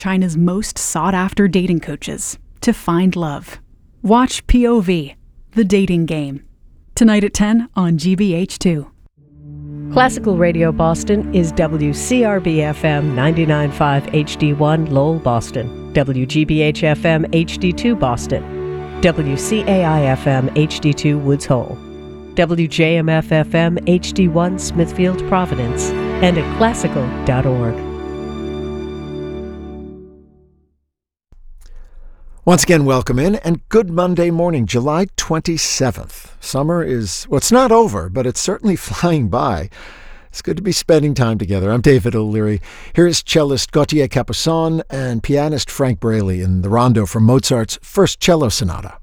China's most sought-after dating coaches, to find love. Watch POV, The Dating Game, tonight at 10 on GBH2. Classical Radio Boston is WCRB-FM 99.5 HD1 Lowell, Boston, WGBH-FM HD2 Boston, WCAI-FM HD2 Woods Hole, WJMF-FM HD1 Smithfield, Providence, and at classical.org. Once again, welcome in, and good Monday morning, July 27th. Summer is, well, it's not over, but it's certainly flying by. It's good to be spending time together. I'm David O'Leary. Here is cellist Gautier Capuçon and pianist Frank Braley in the rondo from Mozart's First Cello Sonata.